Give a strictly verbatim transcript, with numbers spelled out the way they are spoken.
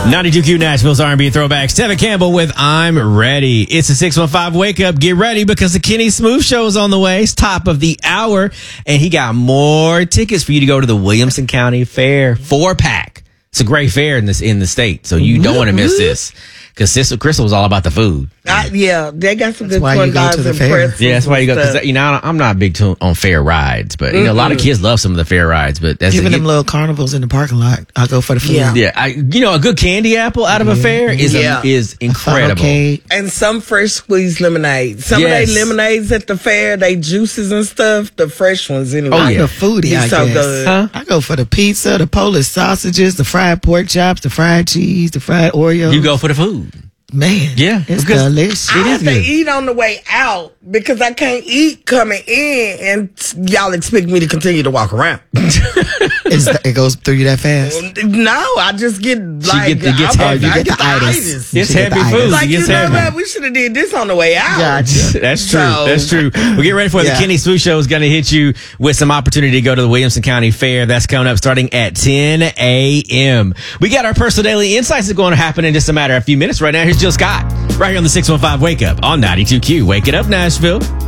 ninety-two Q Nashville's R and B Throwbacks. Tevin Campbell with I'm Ready. It's a six one five Wake Up. Get ready because the Kenny Smooth Show is on the way. It's top of the hour. And he got more tickets for you to go to the Williamson County Fair. Four pack. It's a great fair in this in the state. So you don't want to miss this. Because Sister Crystal was all about the food. Uh, yeah, they got some That's good why you corn go dogs to the and fair. pretzels Yeah, that's why you go. and Cause, stuff. you know, I'm not big to, on fair rides, but you know, a lot of kids love some of the fair rides. But that's Even a, them little carnivals in the parking lot. I go for the food. Yeah. yeah, I, you know, a good candy apple out of a fair is Yeah. a, is incredible. Okay. And some fresh squeezed lemonade. Some Yes. of they lemonades at the fair, they juices and stuff, the fresh ones anyway. Oh, I'm yeah. a foodie, Be I so guess. good. Huh? I go for the pizza, the Polish sausages, the fried pork chops, the fried cheese, the fried Oreos. You go for the food. Man, Yeah, it's because- delicious. I It have is to good. eat on the way out because I can't eat coming in, and y'all expect me to continue to walk around. It's, it goes through you that fast. No, I just get like get the- gets I, heavy. I You get the itis. itis. It's You get the heavy itis. food. Like, It you gets know heavy. what? We should have did this on the way out. Gotcha. That's true. So- That's true. Well, get ready for it. Yeah. The Kenny Smooth Show is going to hit you with some opportunity to go to the Williamson County Fair. That's coming up starting at ten a.m. We got our personal daily insights that's going to happen in just a matter of a few minutes. Right now, here's Jill Scott right here on the six one five Wake Up on ninety-two Q. Wake it up, Nashville.